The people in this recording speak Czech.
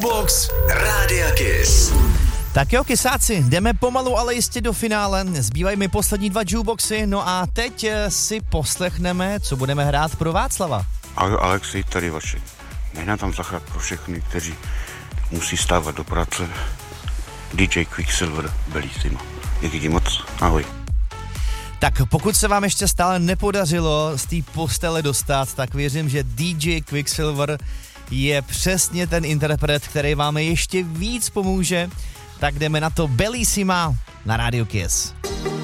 Jukebox Rádia Kiss. Tak jo, kysáci, jdeme pomalu, ale jistě do finále. Zbývají mi poslední 2 jukeboxy, no a teď si poslechneme, co budeme hrát pro Václava. Ahoj Alexi, tady Vašek. Nechná tam zahrát pro všechny, kteří musí stávat do práce. DJ Quicksilver, Bellissima. Díky ti moc, ahoj. Tak pokud se vám ještě stále nepodařilo z té postele dostat, tak věřím, že DJ Quicksilver je přesně ten interpret, který vám ještě víc pomůže. Tak jdeme na to, Bellissima na Radio Kiss.